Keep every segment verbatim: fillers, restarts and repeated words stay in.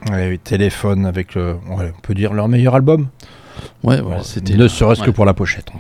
Ouais, oui, Téléphone avec, le, ouais, on peut dire leur meilleur album. Ouais, Bon, ouais c'était. Ne serait-ce ouais. que pour la pochette.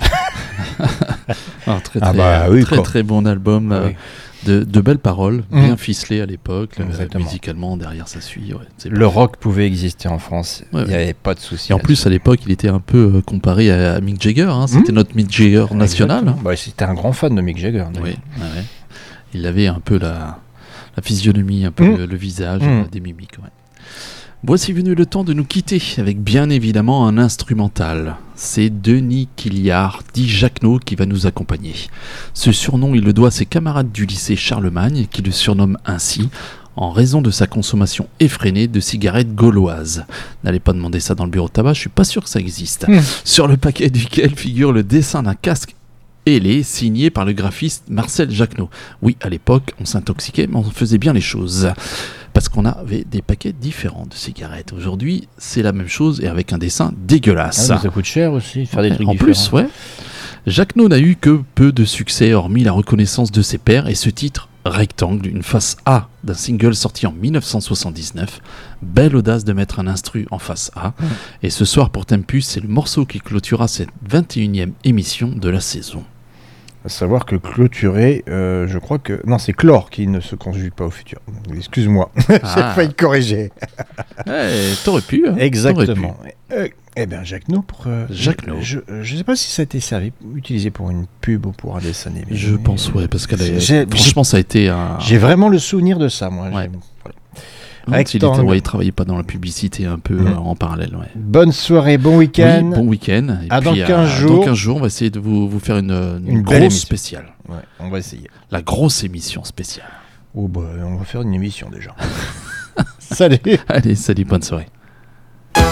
Un très très, Ah bah euh, oui, très, quoi. très bon album. euh, Oui. De, de belles paroles, Mmh. bien ficelées à l'époque, euh, Exactement. musicalement derrière ça suit. Ouais, c'est Le rock pouvait exister en France, il Ouais, n'y ouais. avait pas de souci. Et en plus, à l'époque, il était un peu euh, comparé à, à Mick Jagger. Hein. C'était Mmh. notre Mick Jagger national. Exactement. Bah, c'était un grand fan de Mick Jagger. Oui, ouais, ouais. Il avait un peu la, la physionomie, un peu Mmh. le, le visage, Mmh. euh, des mimiques. Ouais. Voici venu le temps de nous quitter avec bien évidemment un instrumental. C'est Denis Quilliard, dit Jacquenot, qui va nous accompagner. Ce surnom, il le doit à ses camarades du lycée Charlemagne, qui le surnomment ainsi, en raison de sa consommation effrénée de cigarettes gauloises. N'allez pas demander ça dans le bureau de tabac, je suis pas sûr que ça existe. Mmh. Sur le paquet duquel figure le dessin d'un casque ailé signé par le graphiste Marcel Jacquenot. Oui, à l'époque, on s'intoxiquait, mais on faisait bien les choses. Parce qu'on avait des paquets différents de cigarettes. Aujourd'hui, c'est la même chose et avec un dessin dégueulasse. Ah, mais ça coûte cher aussi, faire des trucs en différents. plus, ouais. Jacquenot n'a eu que peu de succès, hormis la reconnaissance de ses pairs et ce titre Rectangle, une face A d'un single sorti en dix-neuf cent soixante-dix-neuf. Belle audace de mettre un instru en face A. Mmh. Et ce soir, pour Tempus, c'est le morceau qui clôturera cette vingt et unième émission de la saison. À savoir que clôturer, euh, je crois que... Non, c'est chlore qui ne se conjugue pas au futur. Excuse-moi, Ah. j'ai failli corriger. Eh, t'aurais pu. Hein. Exactement. T'aurais pu. Euh, eh bien, Jacquenot, pour... Euh, Jacquenot. Je ne sais pas si ça a été servi, utilisé pour une pub ou pour un dessin animé. Je mais... pense, ouais, parce qu'elle est... J'ai, franchement, ça a été un... J'ai vraiment le souvenir de ça, moi. Ouais. Voilà. Il, était, ouais, il travaillait pas dans la publicité un peu mmh. euh, en parallèle. Ouais. Bonne soirée, bon week-end. Oui, bon week-end. Et à puis, dans quinze à, jours. Dans quinze jours, on va essayer de vous, vous faire une, une, une grosse spéciale. Ouais, on va essayer. La grosse émission spéciale. Oh, bah, on va faire une émission déjà. Salut. Allez, salut, bonne soirée.